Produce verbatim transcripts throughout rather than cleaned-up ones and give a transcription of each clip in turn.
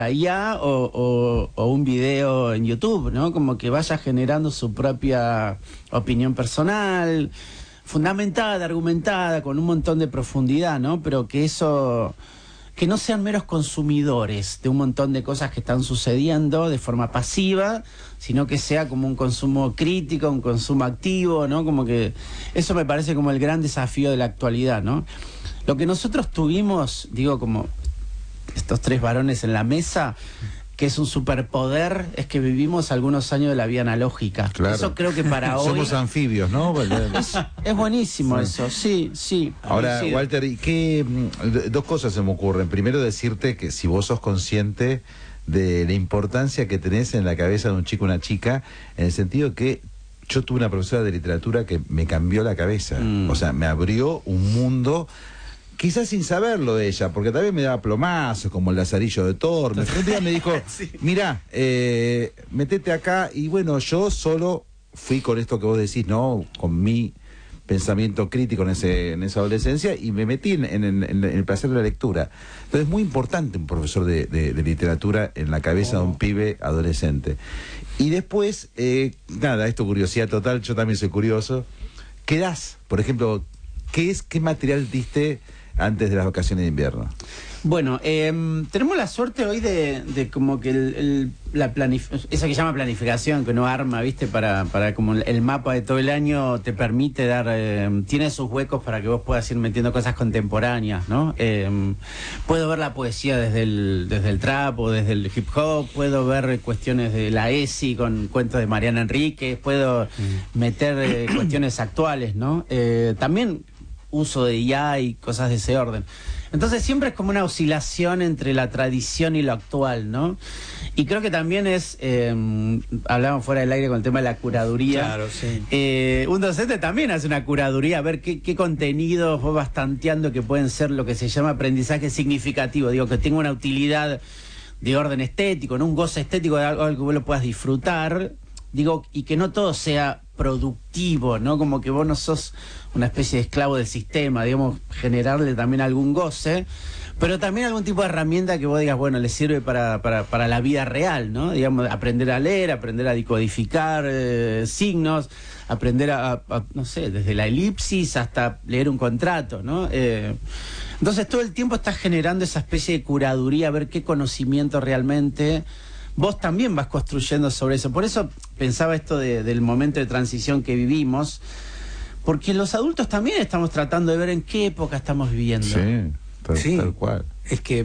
la I A o, o, o un video en YouTube, ¿no? Como que vaya generando su propia opinión personal, fundamentada, argumentada, con un montón de profundidad, ¿no? Pero que eso, que no sean meros consumidores de un montón de cosas que están sucediendo de forma pasiva, sino que sea como un consumo crítico, un consumo activo, ¿no? Como que eso me parece como el gran desafío de la actualidad, ¿no? Lo que nosotros tuvimos, digo, como estos tres varones en la mesa, que es un superpoder, es que vivimos algunos años de la vida analógica. Claro. Eso creo que para hoy... Somos anfibios, ¿no? Es, es buenísimo sí. eso, sí, sí. Ahora, sí. Walter, ¿y qué? Dos cosas se me ocurren. Primero, decirte que si vos sos consciente de la importancia que tenés en la cabeza de un chico o una chica, en el sentido que yo tuve una profesora de literatura que me cambió la cabeza. Mm. O sea, me abrió un mundo... Quizás sin saberlo ella, porque también me daba plomazos, como el Lazarillo de Tormes. Un día me dijo, sí. mirá, eh, metete acá. Y bueno, yo solo fui con esto que vos decís, ¿no? Con mi pensamiento crítico en, ese, en esa adolescencia, y me metí en, en, en, en el placer de la lectura. Entonces es muy importante un profesor de, de, de literatura en la cabeza oh. de un pibe adolescente. Y después, eh, nada, esto curiosidad total, yo también soy curioso. ¿Qué das? Por ejemplo, ¿qué es, qué material diste antes de las vacaciones de invierno? Bueno, eh, tenemos la suerte hoy de, de como que el, el, la planif- eso que llama planificación, que uno arma, ¿viste? Para, para como el, el mapa de todo el año te permite dar, eh, tiene sus huecos para que vos puedas ir metiendo cosas contemporáneas, ¿no? Eh, puedo ver la poesía desde el, desde el trap o desde el hip hop, puedo ver cuestiones de la ESI con cuentos de Mariana Enríquez, puedo mm. meter eh, cuestiones actuales, ¿no? Eh, también uso de I A y cosas de ese orden. Entonces siempre es como una oscilación entre la tradición y lo actual, ¿no? Y creo que también es, eh, hablábamos fuera del aire con el tema de la curaduría. Claro, sí. Eh, un docente también hace una curaduría, a ver qué, qué contenidos vos vas tanteando que pueden ser lo que se llama aprendizaje significativo, digo, que tenga una utilidad de orden estético, ¿no? Un goce estético de algo, algo que vos lo puedas disfrutar, digo, y que no todo sea productivo, ¿no? Como que vos no sos una especie de esclavo del sistema, digamos, generarle también algún goce, pero también algún tipo de herramienta que vos digas, bueno, le sirve para, para, para la vida real, ¿no? Digamos, aprender a leer, aprender a decodificar eh, signos, aprender a, a, no sé, desde la elipsis hasta leer un contrato, ¿no? Eh, entonces todo el tiempo estás generando esa especie de curaduría, a ver qué conocimiento realmente... Vos también vas construyendo sobre eso. Por eso pensaba esto de, del momento de transición que vivimos, porque los adultos también estamos tratando de ver en qué época estamos viviendo. Sí, tal, sí, tal cual. Es que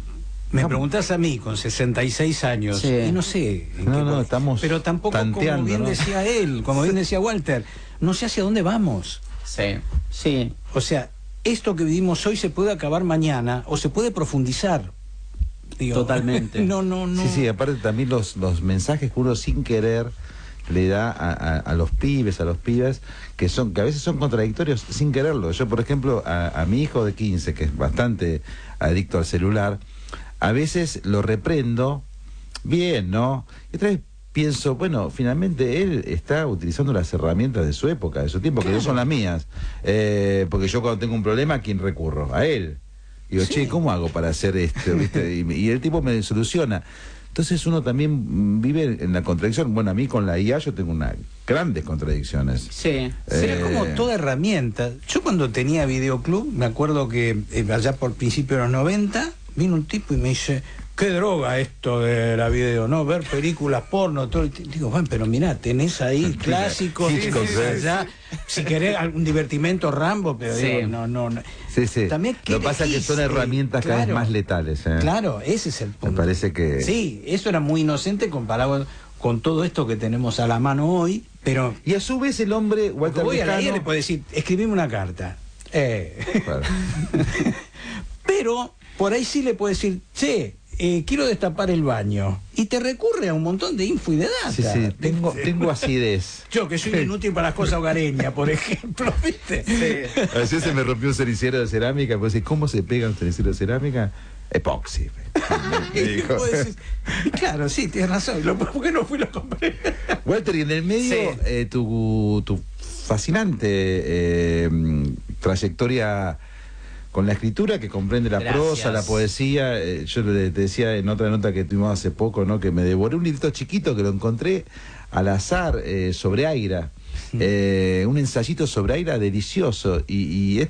me preguntás a mí con sesenta y seis años, sí. y no sé... En no, qué no, puedo, estamos pero tampoco, como bien ¿no? decía él, como bien decía Walter, no sé hacia dónde vamos. Sí, sí. O sea, esto que vivimos hoy se puede acabar mañana, o se puede profundizar. Digo, totalmente. No, no, no. Sí, sí, aparte también los, los mensajes que uno sin querer le da a, a, a los pibes, a los pibes, que son que a veces son contradictorios sin quererlo. Yo, por ejemplo, a, a mi hijo de quince, que es bastante adicto al celular, a veces lo reprendo bien, ¿no? Y otra vez pienso, bueno, finalmente él está utilizando las herramientas de su época, de su tiempo, claro, que no son las mías. Eh, porque yo cuando tengo un problema, ¿a quién recurro? A él. Y digo, sí. che, ¿cómo hago para hacer esto? ¿Viste? Y, y el tipo me soluciona. Entonces uno también vive en la contradicción. Bueno, a mí con la I A yo tengo unas grandes contradicciones. Sí. Eh... Será como toda herramienta. Yo cuando tenía videoclub, me acuerdo que eh, allá por principios de los noventa, vino un tipo y me dice... qué droga esto de la video, ¿no? Ver películas porno, todo el tiempo. Digo, bueno, pero mirá, tenés ahí clásicos, sí, sí, sí, allá, sí. Si querés algún divertimento Rambo, pero sí. digo, no, no, no. Sí, sí. También, lo que pasa es que son herramientas claro, cada vez más letales. ¿eh? Claro, ese es el punto. Me parece que... Sí, eso era muy inocente comparado con todo esto que tenemos a la mano hoy, pero... Y a su vez el hombre... Walter voy Lejano... a la I A le puedo decir, escribime una carta. Eh. Claro. Pero por ahí sí le puedo decir, che, Eh, quiero destapar el baño. Y te recurre a un montón de info y de data. Sí, sí, tengo, tengo acidez. Yo, que soy inútil para las cosas hogareñas, por ejemplo, ¿viste? Sí. A veces se me rompió un cenicero de cerámica, pues decir, ¿cómo se pega un cenicero de cerámica? Epoxi. Y decís, claro, sí, tienes razón. ¿Por qué no fui y lo compré? Walter, y en el medio, sí. eh, tu, tu fascinante eh, trayectoria con la escritura que comprende la Gracias. prosa, la poesía. Eh, yo te, te decía en otra nota que tuvimos hace poco, ¿no? Que me devoré un librito chiquito que lo encontré al azar eh, sobre Aira. Eh, un ensayito sobre Aira delicioso. Y, y